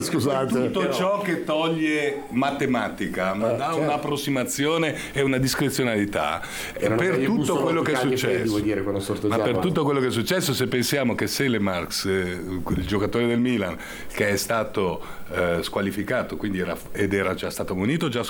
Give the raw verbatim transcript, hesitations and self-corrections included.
Scusate. Tutto ciò che toglie matematica, ma Eh, dà certo. un'approssimazione e una discrezionalità. E Erano per dei tutto bussolotti quello che è caldi e freddi, successo, vuol dire, quando ma sorteggiava. per tutto quello che è successo, se pensiamo che Selemarx, eh, il giocatore del Milan, che è stato eh, squalificato, quindi era, ed era già stato munito, già